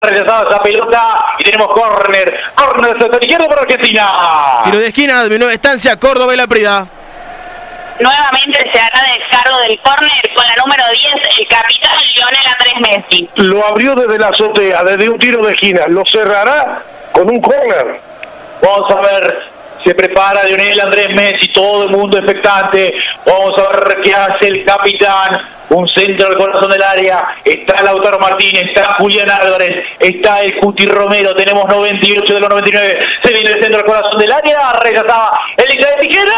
Rechazada esa pelota y tenemos córner del sector izquierdo para Argentina. Tiro de esquina de nueva estancia, Córdoba y La Prida. Nuevamente se hará descargo del córner con la número 10, el capitán Lionel Andrés Messi. Lo abrió desde la azotea, desde un tiro de esquina. Lo cerrará con un córner. Vamos a ver. Se prepara Lionel Andrés Messi, todo el mundo expectante. Vamos a ver qué hace el capitán. Un centro del corazón del área. Está Lautaro Martínez, está Julián Álvarez, está el Cuti Romero. Tenemos 98 de los 99. Se viene el centro del corazón del área. Rechazaba el de Tiquera.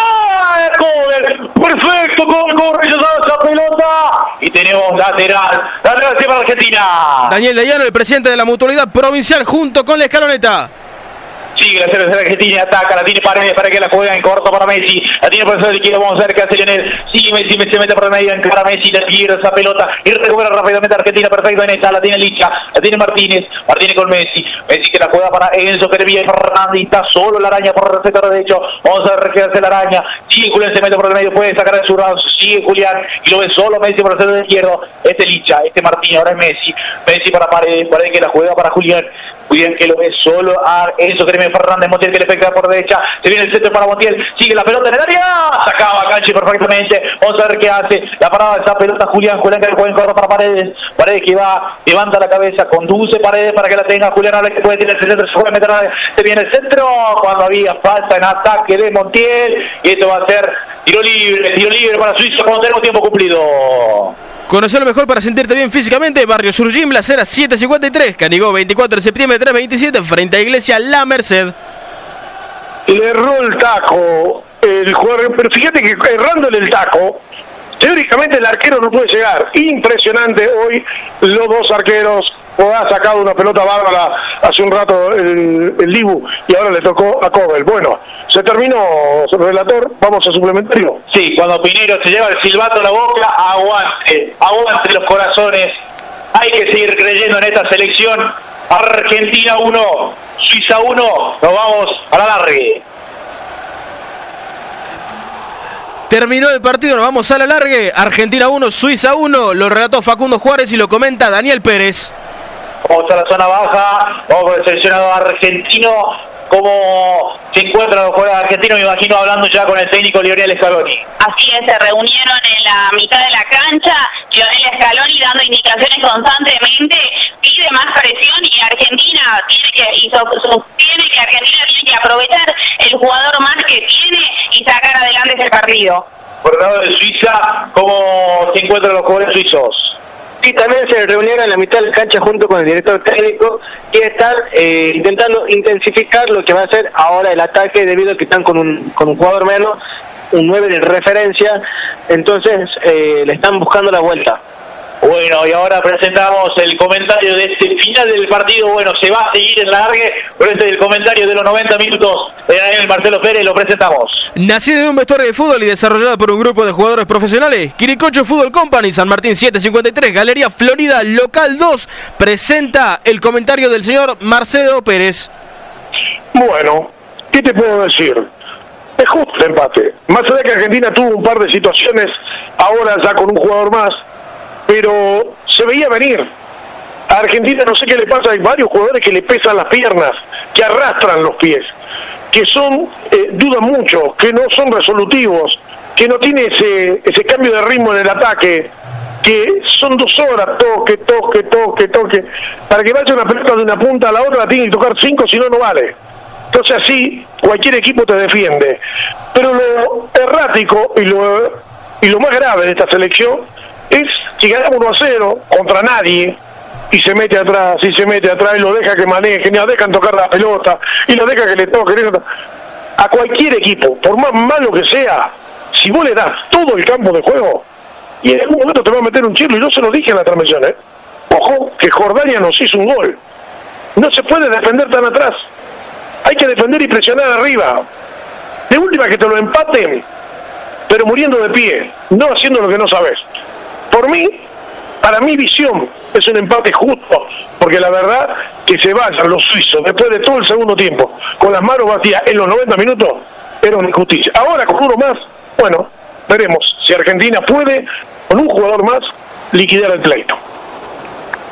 Perfecto, gol, rechazaba esa pelota. Y tenemos lateral para Argentina. Daniel Dayano, el presidente de la Mutualidad Provincial, junto con la escaloneta. Sigue la selección argentina, ataca, la tiene Paredes para que la juega en corto para Messi, la tiene por el izquierdo, vamos a ver qué hace Lionel, sigue Messi, se mete por el medio, encara a Messi, la pierde esa pelota y recupera rápidamente Argentina, perfecto en esta, la tiene Licha, la tiene Martínez con Messi que la juega para Enzo Kervía y Fernández, está solo la araña por el sector derecho, vamos a ver qué hace la araña, sigue Julián, se mete por el medio, puede sacar de su lado, sigue Julián y lo ve solo Messi por el sector izquierdo, Licha, Martínez, ahora es Messi para Paredes que la juega para Julián que lo ve solo a Enzo Kervía Fernández, Montiel que le pega por derecha, se viene el centro para Montiel, sigue la pelota en el área, sacaba Canchi perfectamente, vamos a ver qué hace, la parada de esa pelota Julián que le puede correr para Paredes que va, levanta la cabeza, conduce Paredes para que la tenga Julián, ahora que puede tener el centro, se puede meter, se viene el centro, cuando había falta en ataque de Montiel, y esto va a ser tiro libre para Suiza cuando tenemos tiempo cumplido. Conocer lo mejor para sentirte bien físicamente. Barrio Surgim, La Cera 753, Canigó 24 de septiembre 327, frente a Iglesia La Merced. Le erró el taco el jugador, pero fíjate que errándole el taco, teóricamente el arquero no puede llegar. Impresionante hoy los dos arqueros. Ha sacado una pelota bárbara hace un rato el Dibu y ahora le tocó a Cobel. Bueno, se terminó, relator, vamos a suplementario. Sí, cuando Pinero se lleva el silbato a la boca, aguante los corazones. Hay que seguir creyendo en esta selección. Argentina 1, Suiza 1, nos vamos a la largue. Terminó el partido, nos vamos a la largue. Argentina 1, Suiza 1, lo relató Facundo Juárez y lo comenta Daniel Pérez. Vamos a la zona baja, vamos con el seleccionado argentino, cómo se encuentran los jugadores argentinos, me imagino hablando ya con el técnico Lionel Scaloni. Así es, se reunieron en la mitad de la cancha, Lionel Scaloni dando indicaciones constantemente, pide más presión y Argentina sostiene que Argentina tiene que aprovechar el jugador más que tiene y sacar adelante ese partido. Por el lado de Suiza, ¿cómo se encuentran los jugadores suizos? Sí, también se reunieron en la mitad de la cancha junto con el director técnico y están intentando intensificar lo que va a ser ahora el ataque debido a que están con un jugador menos, un 9 de referencia, entonces le están buscando la vuelta. Bueno, y ahora presentamos el comentario de este final del partido. Bueno, se va a seguir en la largue, pero este es el comentario de los 90 minutos de Daniel Marcelo Pérez, lo presentamos. Nacido en un vestuario de fútbol y desarrollado por un grupo de jugadores profesionales, Quiricocho Fútbol Company, San Martín 753, Galería Florida, local 2, presenta el comentario del señor Marcelo Pérez. Bueno, ¿qué te puedo decir? Es justo el empate. Más allá de que Argentina tuvo un par de situaciones, ahora ya con un jugador más, pero se veía venir. A Argentina no sé qué le pasa, hay varios jugadores que le pesan las piernas, que arrastran los pies, que son, dudan mucho, que no son resolutivos, que no tiene ese cambio de ritmo en el ataque, que son 2 horas, toque, para que vaya una pelota de una punta a la otra la tiene que tocar 5, si no, no vale. Entonces así cualquier equipo te defiende. Pero lo errático y lo más grave de esta selección es que ganamos 1-0 contra nadie y se mete atrás y lo deja que maneje, ni lo dejan tocar la pelota y lo deja que le toque. A cualquier equipo, por más malo que sea, si vos le das todo el campo de juego, y en algún momento te va a meter un chirlo, y yo se lo dije en la transmisión, ojo, que Jordania nos hizo un gol. No se puede defender tan atrás. Hay que defender y presionar arriba. De última que te lo empaten, pero muriendo de pie, no haciendo lo que no sabes. Por mí, para mi visión, es un empate justo, porque la verdad que se vayan los suizos después de todo el segundo tiempo, con las manos vacías en los 90 minutos, era una injusticia. Ahora con uno más, bueno, veremos si Argentina puede, con un jugador más, liquidar el pleito.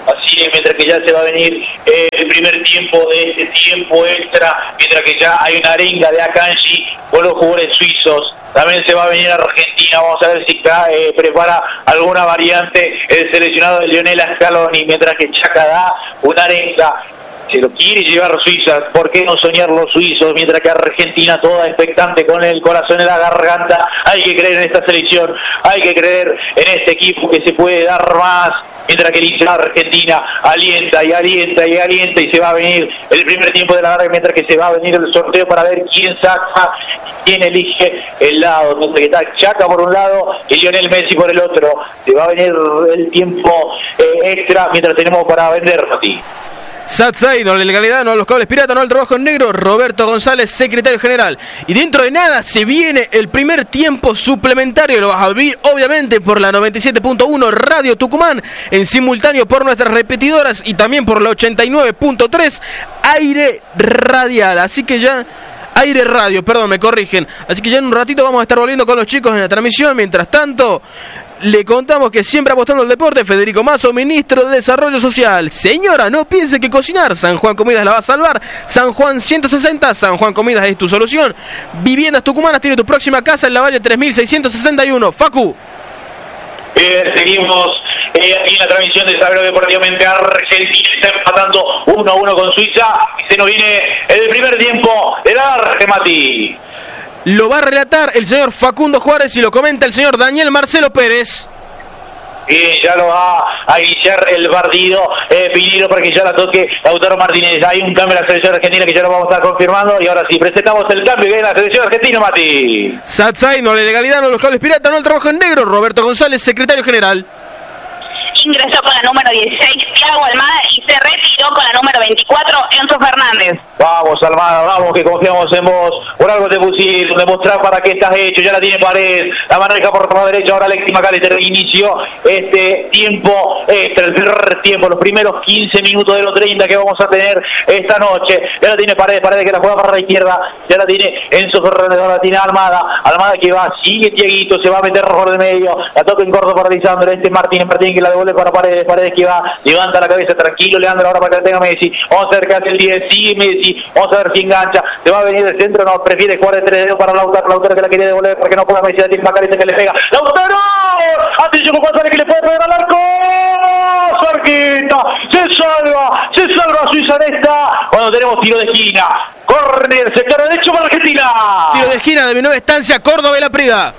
Así es, mientras que ya se va a venir el primer tiempo de este tiempo extra, mientras que ya hay una arenga de Akanji con los jugadores suizos. También se va a venir a Argentina, vamos a ver si prepara alguna variante el seleccionado de Lionel Scaloni, mientras que Chaca da una arenga. Se lo quiere llevar Suiza, ¿por qué no soñar los suizos? Mientras que Argentina toda expectante con el corazón en la garganta. Hay que creer en esta selección, hay que creer en este equipo que se puede dar más. Mientras que dice Argentina alienta y alienta y alienta, y se va a venir el primer tiempo de la larga, mientras que se va a venir el sorteo para ver quién saca, quién elige el lado. Mientras que está Chaca por un lado y Lionel Messi por el otro. Se va a venir el tiempo extra mientras tenemos para vender, Mati. Satsai, no la ilegalidad, no los cables piratas, no el trabajo en negro. Roberto González, secretario general. Y dentro de nada se viene el primer tiempo suplementario. Lo vas a vivir obviamente por la 97.1 Radio Tucumán, en simultáneo por nuestras repetidoras y también por la 89.3 Aire Radial. Así que ya... Aire Radio, perdón, me corrigen. Así que ya en un ratito vamos a estar volviendo con los chicos en la transmisión. Mientras tanto, le contamos que siempre apostando al deporte, Federico Mazo, ministro de Desarrollo Social. Señora, no piense que cocinar San Juan Comidas la va a salvar. San Juan 160, San Juan Comidas es tu solución. Viviendas Tucumanas tiene tu próxima casa en la Valle 3661. Facu. Seguimos aquí en la transmisión de Saber Deportivamente. Argentina está empatando 1-1 con Suiza y se nos viene el primer tiempo del Mati. Lo va a relatar el señor Facundo Juárez y lo comenta el señor Daniel Marcelo Pérez. Y ya lo va a iniciar el partido Pinilo para que ya la toque Lautaro Martínez. Hay un cambio en la selección argentina que ya lo vamos a estar confirmando. Y ahora sí, presentamos el cambio que hay en la selección argentina, Mati. Satsai, no la ilegalidad, no los cables piratas, no el trabajo en negro. Roberto González, secretario general. Ingresó con la número 16 Thiago Almada y se retiró con la número 24 Enzo Fernández. Vamos, Almada, vamos, que confiamos en vos. Por algo te pusieron, demostrar para qué estás hecho. Ya la tiene Paredes, la maneja por la derecha. Ahora Alexis McAllister inició este tiempo extra, el primer tiempo, los primeros 15 minutos de los 30 que vamos a tener esta noche. Ya la tiene Paredes que la juega para la izquierda. Ya la tiene Enzo Fernández, ahora la tiene Almada que va, sigue Tiaguito, se va a meter por el medio. La toca en corto para Lisandro. Martín que la devuelve para Paredes que va, levanta la cabeza, tranquilo Leandro, ahora para que la tenga Messi. Vamos a ver qué hace el 10, sigue Messi, vamos a ver si engancha, se va a venir del centro, no, prefiere jugar de 3 dedos para Lautaro que la quería devolver porque no puede Messi, la tiene Macalista que le pega. ¡Lautaro! Atención con González que le puede pegar al arco. Cerquita, se salva Suiza en esta, cuando tenemos tiro de esquina. Córner, sector derecho para Argentina. Tiro de esquina de mi nueva estancia, Córdoba y La Prida.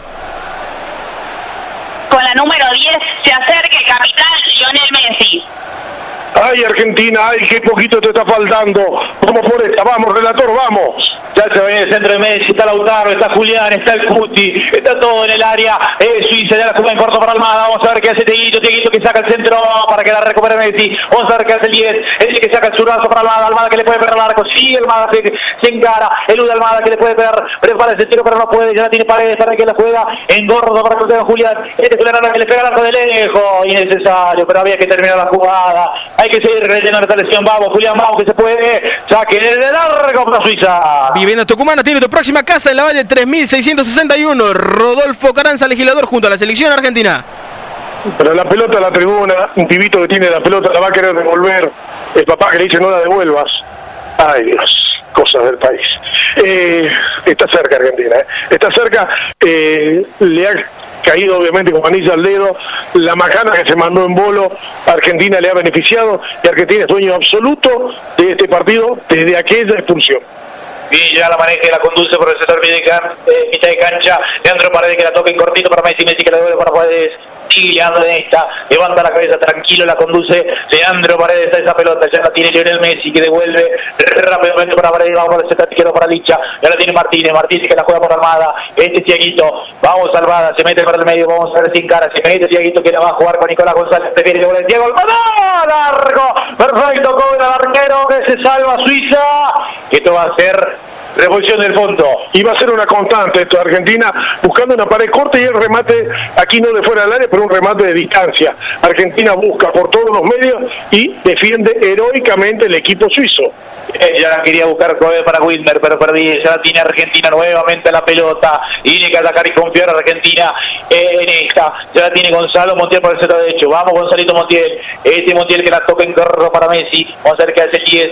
Con la número 10 se acerca el capitán Lionel Messi. Ay, Argentina, ay, qué poquito te está faltando. Vamos por esta, vamos, relator, vamos. Ya se viene el centro de Messi, está Lautaro, está Julián, está el Cuti, está todo en el área. Suiza ya la juega en corto para Almada. Vamos a ver qué hace Tiaguito que saca el centro para que la recupere Messi. Vamos a ver qué hace el 10, el que saca el zurdazo para Almada que le puede pegar el arco. Sí, Almada se encara, elude Almada que le puede pegar, prepara ese tiro pero no puede. Ya la tiene Paredes para que la juega en gordo para que lo tenga Julián. Julián que le pega el arco de lejos, innecesario, pero había que terminar la jugada. Hay que seguir rellenando esta lesión. Vamos, Julián, vamos que se puede. Saque de largo para Suiza. Vivienda Tucumana tiene tu próxima casa en la Valle 3661. Rodolfo Caranza, legislador junto a la selección argentina. Pero la pelota a la tribuna, un pibito que tiene la pelota la va a querer devolver. El papá que le dice no la devuelvas. Ay Dios, cosas del país. Está cerca Argentina, está cerca. Le ha caído obviamente con anillo al dedo la macana que se mandó en bolo. Argentina le ha beneficiado y Argentina es dueño absoluto de este partido desde aquella expulsión. Bien, ya la maneja y la conduce por el sector mitad de cancha. Leandro Paredes que la toca en cortito para Messi que la devuelve para Paredes. Sigue Leandro en esta, levanta la cabeza, tranquilo, la conduce Leandro Paredes a esa pelota, ya la tiene Lionel Messi que devuelve rápidamente para Paredes, vamos por el sector izquierdo para Licha, ya la tiene Martínez que la juega por Almada, Tiaguito, vamos Almada, se mete para el medio, vamos a ver sin cara, se mete Tiaguito que la va a jugar con Nicolás González, prefiere devolver Diego Almada, largo, perfecto, cobra el arquero que se salva Suiza, esto va a ser reposición del fondo. Y va a ser una constante esto de Argentina, buscando una pared corta y el remate, aquí no de fuera del área, pero un remate de distancia. Argentina busca por todos los medios y defiende heroicamente el equipo suizo. Ya quería buscar para Wilmer, pero perdí. Ya la tiene Argentina nuevamente la pelota. Y tiene que atacar y confiar a Argentina en esta. Ya la tiene Gonzalo Montiel por el centro derecho. Vamos, Gonzalito Montiel. Montiel que la toca en corto para Messi. Vamos a ver qué hace el 10.